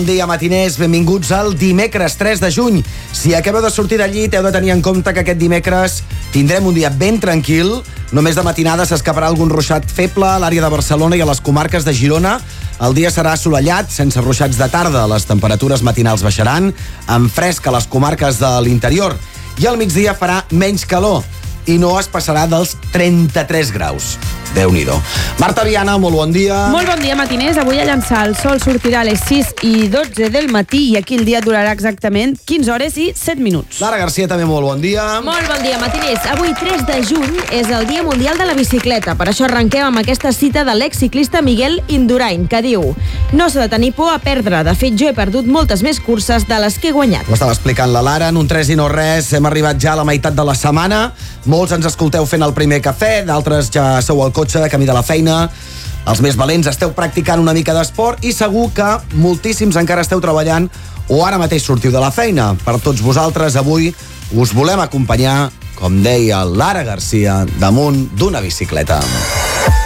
Bon dia, matiners. Benvinguts al dimecres 3 de juny. Si acabeu de sortir del llit, heu de tenir en compte que aquest dimecres tindrem un dia ben tranquil. Només de matinada s'escaparà algun ruixat feble a l'àrea de Barcelona i a les comarques de Girona. El dia serà assolellat, sense ruixats de tarda. Les temperatures matinals baixaran, amb fresc a les comarques de l'interior. I al migdia farà menys calor i no es passarà dels 33 graus. Déu-n'hi-do. Marta Viana, molt bon dia. Molt bon dia, matiners. Avui a llançar el sol sortirà a les 6:12 del matí i aquí el dia durarà exactament 15 hores i 7 minuts. Lara Garcia, també molt bon dia. Molt bon dia, matiners. Avui, 3 de juny, és el Dia Mundial de la Bicicleta. Per això arrenquem amb aquesta cita de l'exciclista Miguel Indurain, que diu: no s'ha de tenir por a perdre. De fet, jo he perdut moltes més curses de les que he guanyat. Ho estava explicant la Lara, en un 3 i no res. Hem arribat ja a la meitat de la setmana. Molts ens escolteu fent el primer cafè, d'altres ja sou al cotxe, camí de la feina. Els més valents esteu practicant una mica d'esport i segur que moltíssims encara esteu treballant o ara mateix sortiu de la feina. Per tots vosaltres, avui us volem acompanyar, com deia Lara Garcia, damunt d'una bicicleta.